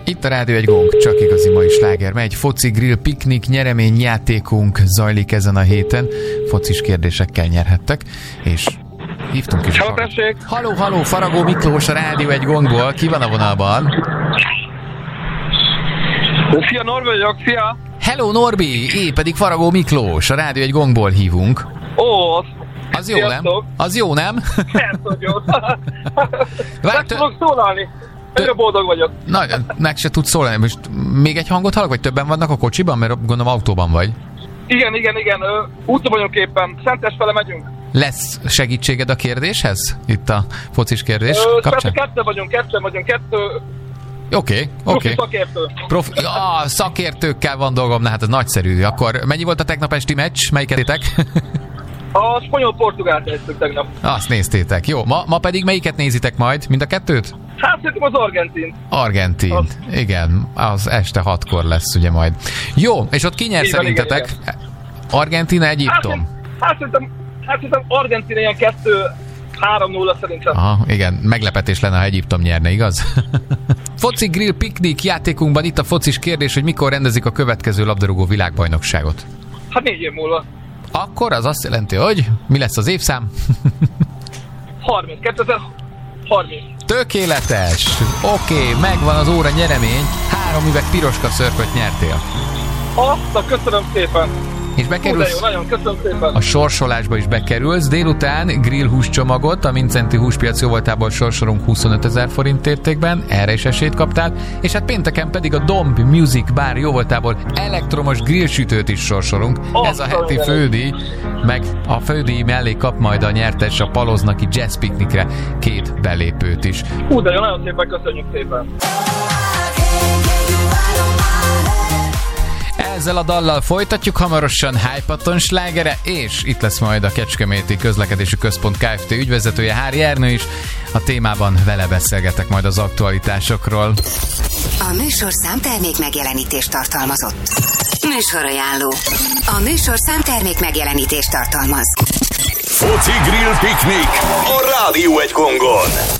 Itt a Rádió egy Gong, csak igazi mai sláger megy. Foci grill piknik nyereményjátékunk zajlik ezen a héten. Focis kérdésekkel nyerhettek, és hívtunk is. Halló, Faragó Miklós a Rádió egy Gongból. Ki van a vonalban? Szia, Norbi vagyok, szia! Hello, Norbi! Én pedig Faragó Miklós, a Rádió egy Gongból hívunk. Ó, az jó, nem? Az jó, nem? Persze, hogy jó. Meg tudok szólalni. Nagyon boldog vagyok. Na, meg se tudsz szólani. Most még egy hangot hallok, vagy többen vannak a kocsiban? Mert gondolom autóban vagy. Igen. Úton vagyunk éppen. Szentes fele megyünk. Lesz segítséged a kérdéshez? Itt a focis kérdés kapcsán? Kettő vagyunk. Oké. Szakértő. Szakértőkkel van dolgom, hát ez nagyszerű. Akkor mennyi volt a tegnap esti meccs? Melyiket étek? A spanyol-portugált néztük tegnap. Azt néztétek. Jó, ma pedig melyiket nézitek majd? Mind a kettőt? Hát szerintem az Argentint. Argentint. Igen, az este 6-kor lesz ugye majd. Jó, és ott ki nyer szerintetek? Igen. Argentina, Egyiptom? Hát szerintem Argentina ilyen 2-3-0 szerintem. Aha, igen, meglepetés lenne, ha Egyiptom nyerne, igaz? Foci grill piknik játékunkban itt a focis kérdés, hogy mikor rendezik a következő labdarúgó világbajnokságot? Hát 4 év múlva. Akkor az azt jelenti, hogy mi lesz az évszám? 2030. Tökéletes! Oké, megvan az óra nyeremény. 3 üveg piroska szörpöt nyertél. Köszönöm szépen. És bekerülsz, jó, nagyon köszönöm szépen. A sorsolásba is bekerülsz. Délután grill húscsomagot a Mincenti Húspiac jóvoltából sorsolunk 25 000 forint értékben, erre is esélyt kaptál, és hát pénteken pedig a Domb Music Bar jóvoltából elektromos grillsütőt is sorsolunk. Ez a heti fődíj, meg a fődíj mellé kap majd a nyertes a Paloznaki Jazz Piknikre 2 belépőt is. De jó, nagyon szépen köszönjük szépen. Ezzel a dallal folytatjuk hamarosan Hypaton slágere, és itt lesz majd a Kecskeméti Közlekedési Központ Kft. Ügyvezetője Hári Ernő is. A témában vele beszélgetek majd az aktualitásokról. A műsorszám termék megjelenítést tartalmazott. Műsorajánló. A műsorszám termék megjelenítést tartalmaz. Foci grill piknik a Rádió egy Gongon.